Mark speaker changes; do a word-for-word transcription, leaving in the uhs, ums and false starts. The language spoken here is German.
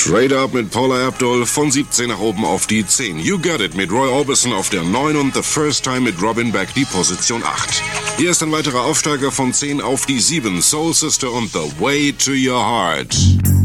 Speaker 1: Straight Up mit Paula Abdul von siebzehn nach oben auf die zehn. You Got It mit Roy Orbison auf der neun und The First Time mit Robin Beck die Position acht. Hier ist ein weiterer Aufsteiger von zehn auf die sieben. Soul Sister und The Way to Your Heart.